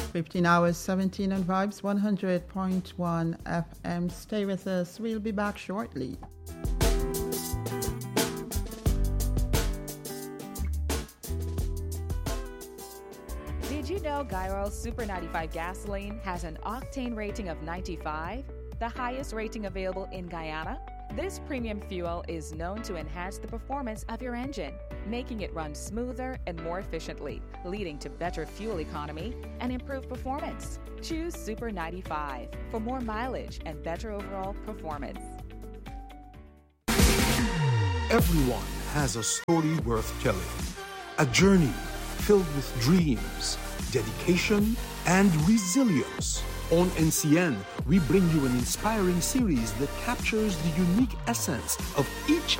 15 hours, 17 on Vibes, 100.1 FM. Stay with us. We'll be back shortly. Did you know Gyro's Super 95 gasoline has an octane rating of 95, the highest rating available in Guyana? This premium fuel is known to enhance the performance of your engine, making it run smoother and more efficiently, leading to better fuel economy and improved performance. Choose Super 95 for more mileage and better overall performance. Everyone has a story worth telling, a journey filled with dreams, dedication, and resilience. On NCN, we bring you an inspiring series that captures the unique essence of each